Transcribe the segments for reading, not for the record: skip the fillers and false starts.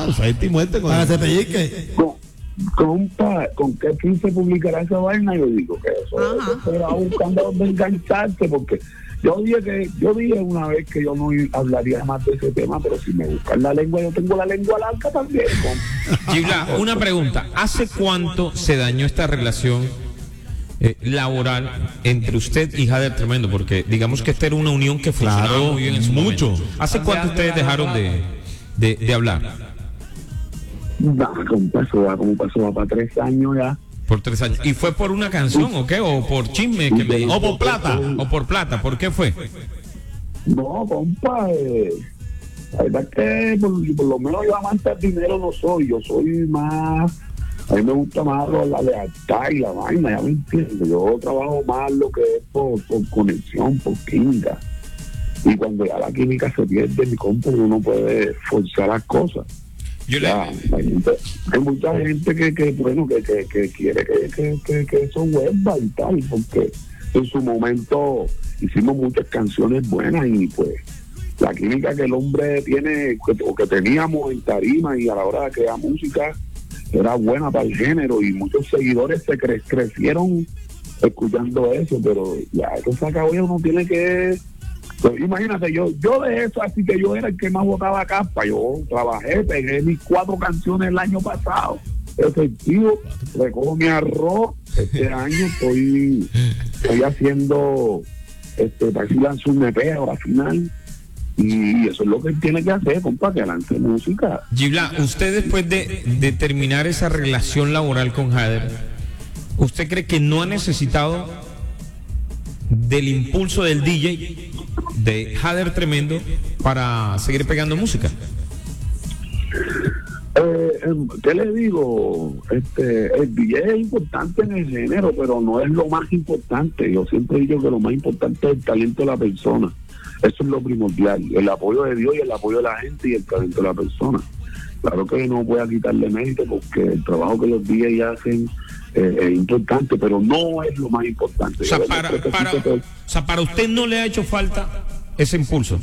suerte y muerte. Para que se pellizque. Compa, ¿con qué fin se publicará esa vaina? Yo digo que eso será buscando donde engancharse, porque yo dije una vez que yo no hablaría más de ese tema, pero si me buscan la lengua, yo tengo la lengua larga también. Gibla, una pregunta. ¿Hace cuánto se dañó esta relación laboral entre usted y Hader Tremendo? Porque digamos que esta era una unión que funcionaba muy bien en su momento. ¿Hace cuánto ustedes dejaron de hablar? ¿Cómo pasó? Va para 3 años ya. Por 3 años. ¿Y fue por una canción o qué? ¿O por chisme? ¿O por plata? ¿O por plata? ¿Por qué fue? No, compa, la verdad es que por lo menos yo amante del dinero no soy. Yo soy más... A mí me gusta más la lealtad y la vaina, ya me entiendo. Yo trabajo más lo que es por conexión, por química. Y cuando ya la química se pierde, mi compa, uno puede forzar las cosas. Hay mucha gente que quiere que eso vuelva y tal, porque en su momento hicimos muchas canciones buenas y pues la química que el hombre tiene o que teníamos en tarima y a la hora de crear música era buena para el género y muchos seguidores se crecieron escuchando eso, pero ya eso se acabó y uno tiene que... Pues imagínate, yo de eso, así que yo era el que más botaba capa. Yo trabajé, pegué mis 4 canciones el año pasado. Efectivo, recojo mi arroz. Este año estoy haciendo, para si lanzo un EP ahora final. Y eso es lo que tiene que hacer, compa, que lance música. Gibla, usted después de terminar esa relación laboral con Hader, ¿usted cree que no ha necesitado del impulso del DJ de Hader Tremendo para seguir pegando música? ¿Qué le digo? El DJ es importante en el género, pero no es lo más importante. Yo siempre digo que lo más importante es el talento de la persona. Eso es lo primordial, el apoyo de Dios y el apoyo de la gente y el talento de la persona. Claro que no voy a quitarle mérito porque el trabajo que los DJs hacen es importante, pero no es lo más importante. O sea, para usted no le ha hecho falta ese impulso.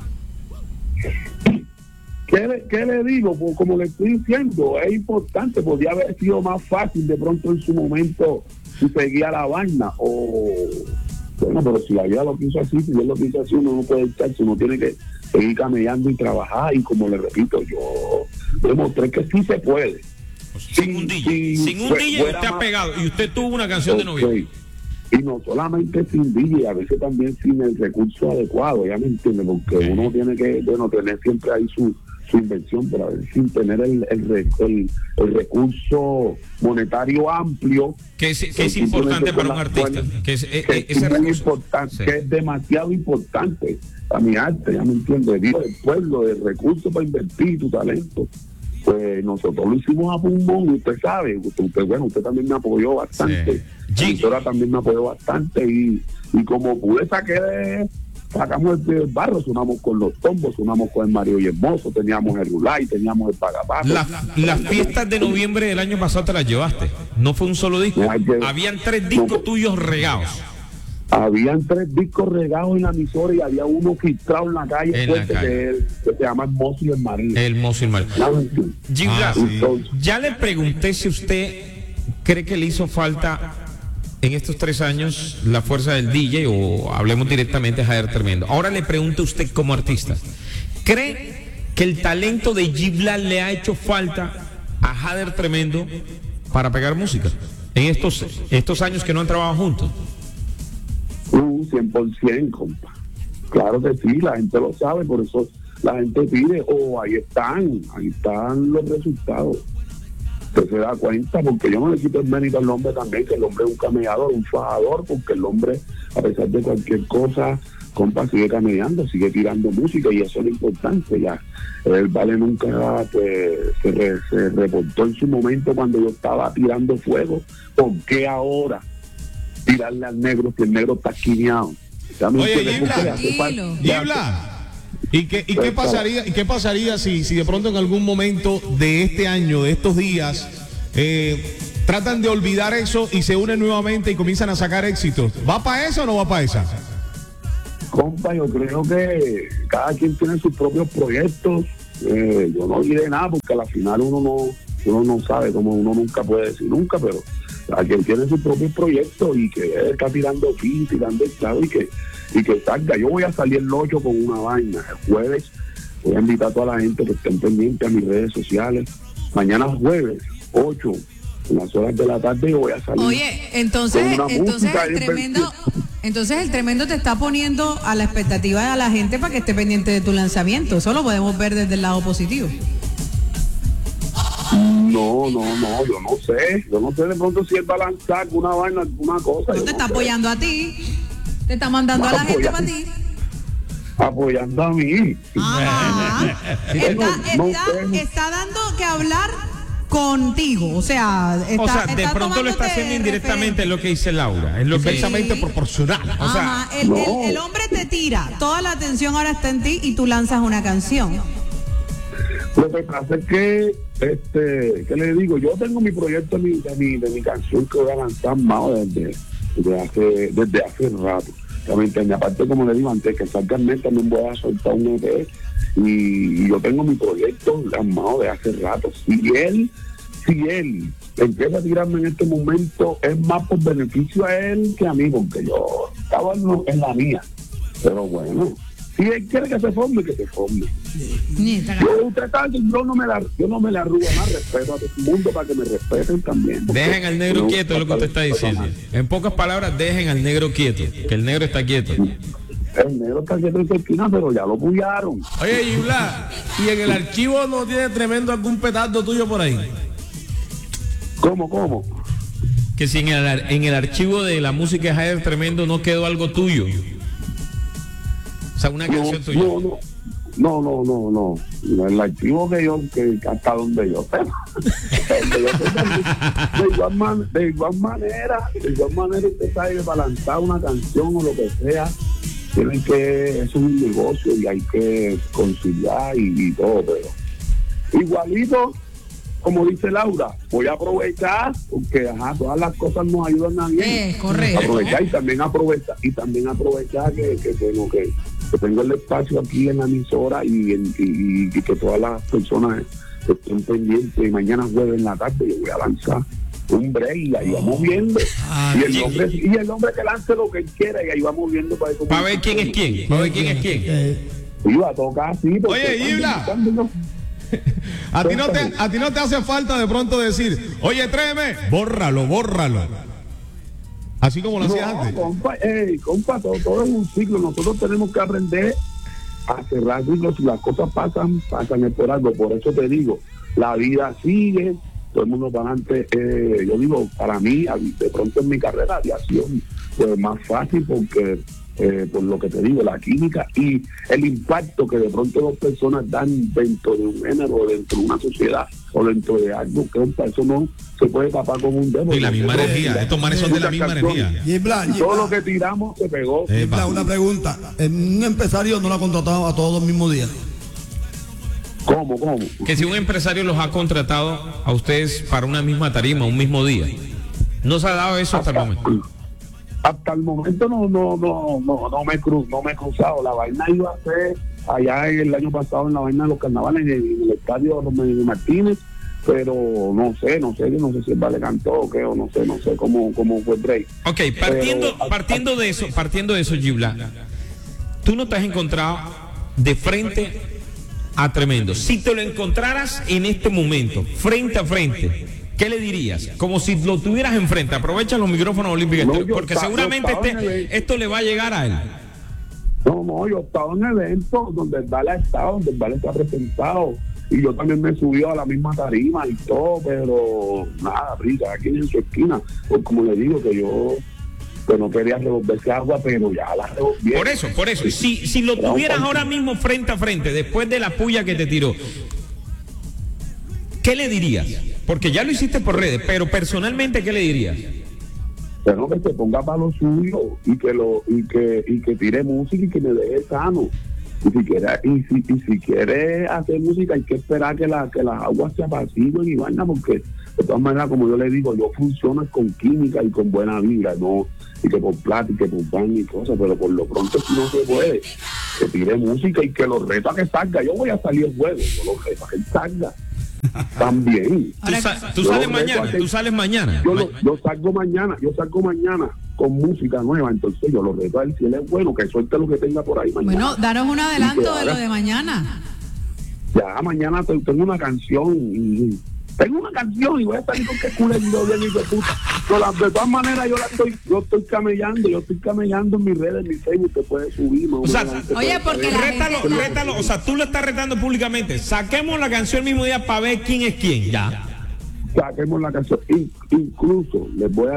¿Qué le digo? Pues como le estoy diciendo, es importante. Podría haber sido más fácil de pronto en su momento si seguía la vaina bueno, pero si la vida lo quiso así, si Dios lo quiso así, uno no puede echarse, uno tiene que seguir camellando y trabajar. Y como le repito, yo demostré que sí se puede. Sin un DJ usted ha pegado y usted tuvo una canción de noviembre. Y no solamente sin DJ, a veces también sin el recurso adecuado, ya me entiende, porque uno tiene que, tener siempre ahí su inversión, pero a veces sin tener el recurso monetario amplio. Que es importante para un artista. Que es muy importante, sí. Que es demasiado importante para mi arte, ya me entiende, del pueblo, del recurso para invertir tu talento. Pues nosotros lo hicimos a pulmón, y usted sabe, usted también me apoyó bastante, la emisora también me apoyó bastante y como pude sacamos el barro, sonamos con los Tombos, sonamos con el Mario y Hermoso, teníamos el Rulay, teníamos el Pagapato. Las fiestas de noviembre del año pasado te las llevaste, no fue un solo disco, habían 3 discos tuyos regados. Habían 3 discos regados en la emisora y había uno filtrado en la calle, que se llama Hermoso y el Marín. Hermoso y el Marín. Gibla, ya le pregunté si usted cree que le hizo falta en estos 3 años la fuerza del DJ o hablemos directamente de Hader Tremendo. Ahora le pregunto a usted como artista, ¿cree que el talento de Gibla le ha hecho falta a Hader Tremendo para pegar música en estos años que no han trabajado juntos? 100%, compa. Claro que sí, la gente lo sabe, por eso la gente pide, ahí están los resultados. Usted se da cuenta, porque yo no le quito el mérito al hombre también, que el hombre es un camellador, un fajador, porque el hombre, a pesar de cualquier cosa, compa, sigue camellando, sigue tirando música, y eso es lo importante. Ya el Vale nunca pues se reportó en su momento cuando yo estaba tirando fuego. ¿Por qué ahora tirarle al negro si el negro está esquineado? Oye, Gibla, ¿y qué pasaría si de pronto en algún momento de este año, de estos días, tratan de olvidar eso y se unen nuevamente y comienzan a sacar éxitos? ¿Va para eso o no va para esa? Compa, yo creo que cada quien tiene sus propios proyectos yo no diré nada porque al final uno no sabe, como uno nunca puede decir nunca, pero a quien tiene su propio proyecto y que está tirando fin, tirando el clavo y que salga. Yo voy a salir el 8 con una vaina. El jueves voy a invitar a toda la gente que estén pendientes a mis redes sociales. Mañana jueves 8, en las horas de la tarde, yo voy a salir. Oye, entonces el tremendo te está poniendo a la expectativa de la gente para que esté pendiente de tu lanzamiento. Eso lo podemos ver desde el lado positivo. No, yo no sé de pronto si él va a lanzar alguna vaina, alguna cosa. No te está apoyando a ti, te está mandando a la gente para ti. Apoyando a mí. Está dando que hablar contigo, o sea, de pronto lo está haciendo indirectamente lo que dice Laura, es lo inversamente proporcional. El hombre te tira, toda la atención ahora está en ti y tú lanzas una canción. Lo que pasa es que, ¿qué le digo? Yo tengo mi proyecto de mi canción que voy a lanzar más desde hace rato. También, aparte, como le digo, antes que salga el mes, también voy a soltar un EP y yo tengo mi proyecto armado de hace rato. Si él empieza a tirarme en este momento, es más por beneficio a él que a mí, porque yo estaba en la mía. Pero bueno, si él quiere que se forme, que se forme. Yo no me la arrugo más, respeto a todo el mundo para que me respeten también. Dejen al negro quieto, es lo que usted está diciendo. En pocas palabras, dejen al negro quieto, que el negro está quieto. El negro está quieto en su esquina, pero ya lo pullaron. Oye, Gibla, ¿y en el archivo no tiene tremendo algún petardo tuyo por ahí? ¿Cómo? Que si en el archivo de la música de Jair Tremendo no quedó algo tuyo. O sea, una canción tuya. No. El archivo que hasta donde yo sé. De igual manera, usted sabe, para lanzar una canción o lo que sea, tienen que, eso es un negocio y hay que conciliar y todo, pero igualito, como dice Laura, voy a aprovechar, porque todas las cosas nos ayudan a bien. Correcto. Aprovechar y también aprovechar que tengo el espacio aquí en la emisora y que todas las personas estén pendientes. Y mañana jueves en la tarde yo voy a lanzar un break y ahí vamos viendo. Y el hombre que lance lo que él quiera y ahí vamos viendo para ver quién es quién. Iba a tocar así. Oye, Gibla, a ti no te hace falta de pronto decir, oye, tréeme, bórralo. Así como lo hacías antes. Compa, todo es un ciclo. Nosotros tenemos que aprender a cerrar ciclos. Si las cosas pasan es por algo. Por eso te digo, la vida sigue, todo el mundo para adelante. Yo digo, para mí, de pronto en mi carrera había sido más fácil porque por lo que te digo, la química y el impacto que de pronto dos personas dan dentro de un género, dentro de una sociedad o dentro de algo que eso no se puede tapar con un dedo. Y la misma energía, estos manes son de la misma energía. Y todo lo que tiramos se pegó. Una pregunta, un empresario no lo ha contratado a todos los mismos días. ¿Cómo? Que si un empresario los ha contratado a ustedes para una misma tarima, un mismo día. ¿No se ha dado eso hasta el momento? Hasta el momento no me he cruzado. La vaina iba a ser allá el año pasado en la vaina de los carnavales en el estadio de Martínez, pero no sé si el Vale cantó o qué, o no sé cómo fue el break. Ok, partiendo de eso, Gibla, tú no te has encontrado de frente a Tremendo. Si te lo encontraras en este momento, frente a frente, ¿qué le dirías? Como si lo tuvieras enfrente. Aprovecha los micrófonos olímpicos, porque seguramente esto le va a llegar a él. No, yo estaba en eventos donde el Vale ha estado, donde el Vale está presentado. Y yo también me subí a la misma tarima y todo, pero nada, brilla, aquí en su esquina. Pues como le digo, que yo no quería revolverse agua, pero ya la revolví. Por eso. Si lo tuvieras ahora mismo frente a frente, después de la puya que te tiró, ¿qué le dirías? Porque ya lo hiciste por redes, pero personalmente, ¿qué le dirías? Bueno, que se ponga para lo suyo y que tire música y que me deje sano. Y si quiere hacer música, hay que esperar que las aguas se apaciguen y vaina, porque de todas maneras, como yo le digo, yo funciono con química y con buena vibra, no y que por plata y que por pan y cosas, pero por lo pronto si no se puede. que tire música y que lo reto a que salga. Yo voy a salir el juego, yo lo reto a que salga. También. ¿Tú sales mañana? ¿Tú sales mañana? Yo salgo mañana con música nueva, entonces yo lo reto a él, si él es bueno, que suelte lo que tenga por ahí mañana. Bueno, danos un adelanto de lo de mañana. Ya, mañana tengo una canción y voy a salir con que culo de puta. De todas maneras yo estoy camellando en mis redes, en mi Facebook, te puedes subir. O sea, oye, porque rétalo, o sea, tú lo estás retando públicamente. Saquemos la canción el mismo día para ver quién es quién, ya. Saquemos la canción. Incluso les voy a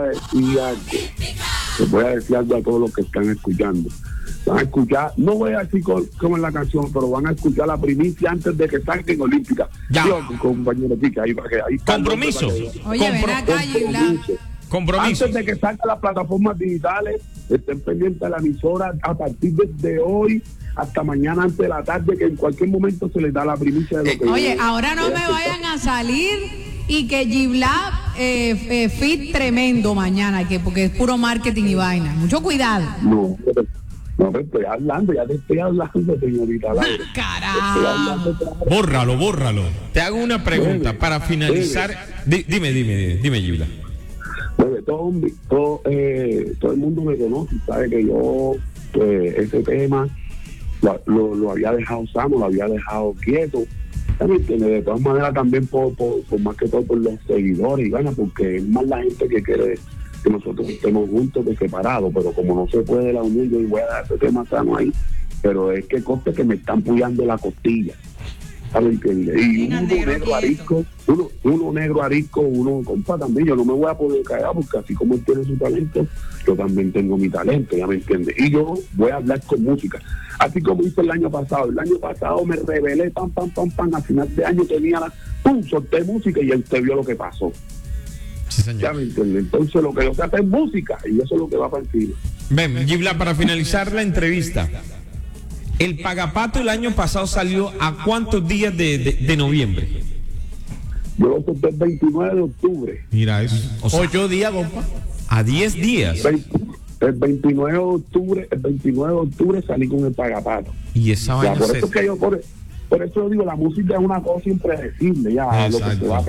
decir algo a todos los que están escuchando. Van a escuchar, no voy a decir cómo es la canción, pero van a escuchar la primicia antes de que salga en Olímpica. Ya. Yo, compañero Pica, ahí compromiso. Oye, ven acá, Gibla. Compromiso. Antes de que salgan las plataformas digitales, estén pendientes de la emisora a partir de hoy hasta mañana antes de la tarde, que en cualquier momento se les da la primicia de lo que... Oye, ahora no me vayan a salir y que Gibla fit tremendo mañana, porque es puro marketing y vaina. Mucho cuidado. No te estoy hablando, ya te estoy hablando, señorita Laura. ¡Carajo! Bórralo. Te hago una pregunta para finalizar. Dime, Gibla. Pues todo el mundo me conoce, sabe que yo, pues, ese tema lo había dejado sano, lo había dejado quieto. De todas maneras, también por más que todo por los seguidores y ganas, porque es más la gente que quiere que nosotros estemos juntos que separados, pero como no se puede la unión, yo voy a dar ese tema sano ahí, pero es que coste que me están puyando la costilla, ¿sabes? Y uno negro arisco, uno compa también, yo no me voy a poder callar, porque así como él tiene su talento, yo también tengo mi talento, ya me entiende, y yo voy a hablar con música, así como hice el año pasado me rebelé, pam, a final de año tenía solté música y usted vio lo que pasó. Sí, señor. Ya me entiende. Entonces lo que yo sé es música y eso es lo que va para encima. Ven, Gibla, para finalizar la entrevista, el Pagapato el año pasado salió ¿a cuántos días de noviembre? Yo lo solté el 29 de octubre. Mira eso. O sea, 8 días, compa. A 10 días. El 29 de octubre salí con el Pagapato. Y esa vaina por eso que yo por eso yo digo, la música es una cosa impredecible, ya. Exacto. Lo que se va a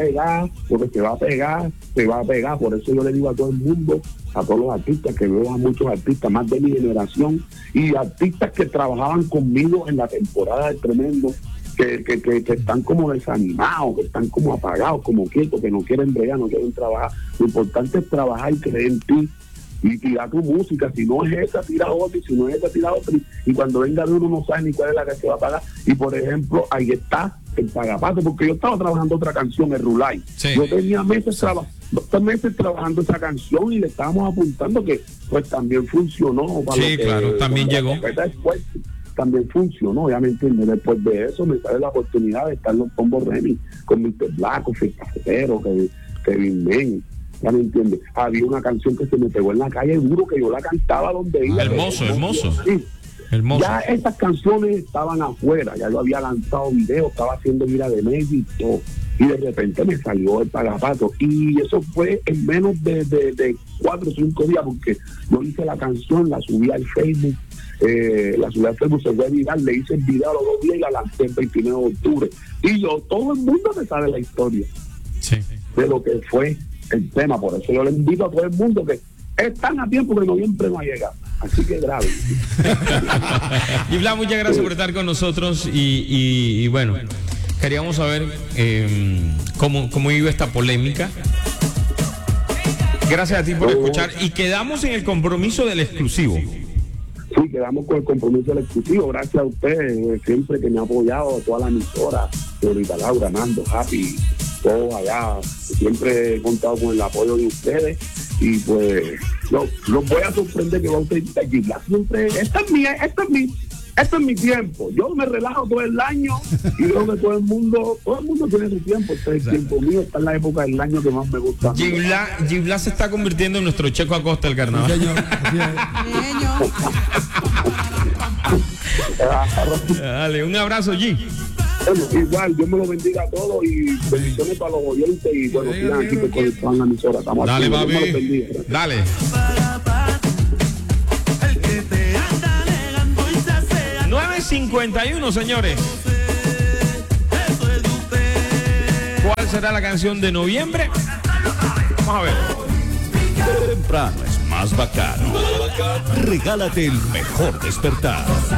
pegar, por eso yo le digo a todo el mundo, a todos los artistas, que veo a muchos artistas más de mi generación y artistas que trabajaban conmigo en la temporada del Tremendo, que están como desanimados, que están como apagados, como quietos, que no quieren bregar, no quieren trabajar. Lo importante es trabajar y creer en ti y tirar tu música. Si no es esa, tira otra, y si no es esa, tira otra, y cuando venga de uno no sabe ni cuál es la que se va a pagar. Y por ejemplo, ahí está el Pagapato, porque yo estaba trabajando otra canción, el Rulay. Sí. Yo tenía meses trabajando esa canción y le estábamos apuntando que pues también funcionó. Sí, claro, también llegó. Después, también funcionó, ya me entiendes. Después de eso me sale la oportunidad de estar en los Combo Remix con Mr. Blanco, Phil Cafetero, Kevin Men. Ya me entiendes. Había una canción que se me pegó en la calle, duro que yo la cantaba donde iba. Hermoso. Sí. Ya esas canciones estaban afuera, ya yo había lanzado videos, estaba haciendo gira de México y todo. Y de repente me salió el Pagapato. Y eso fue en menos de 4 o 5 días, porque yo hice la canción, la subí al Facebook. Se fue viral, le hice el video los 2 días y la lancé el 29 de octubre. Y todo el mundo me sabe la historia de lo que fue el tema. Por eso yo le invito a todo el mundo que están a tiempo, que noviembre no ha llegado. Así que grave. Gibla, muchas gracias por estar con nosotros y bueno, queríamos saber cómo iba esta polémica. Gracias a ti por escuchar y quedamos en el compromiso del exclusivo. Sí, quedamos con el compromiso del exclusivo. Gracias a usted, siempre que me ha apoyado, toda la emisora, señorita Laura, Nando, Happy, todos allá. Siempre he contado con el apoyo de ustedes y pues los voy a sorprender que va a usted Gibla. Siempre, este es mi tiempo. Yo me relajo todo el año y creo que todo el mundo tiene su tiempo. Este es el tiempo mío, está en la época del año que más me gusta. Gibla se está convirtiendo en nuestro Checo Acosta del carnaval. Dale, un abrazo, G. Bueno, igual, Dios me lo bendiga a todos y bendiciones para los oyentes y bueno, sigan aquí que conectan la emisora. Estamos dale, aquí, papi. Dale. 9:51, señores. ¿Cuál será la canción de noviembre? Vamos a ver. Temprano es más bacano. Regálate el mejor despertar.